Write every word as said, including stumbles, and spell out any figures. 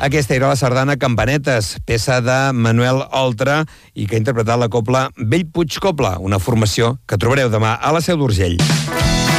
Aquesta era la sardana Campanetes, peça de Manuel Oltra i que ha interpretat la cobla Bellpuig Cobla, una formació que trobareu demà a la Seu d'Urgell.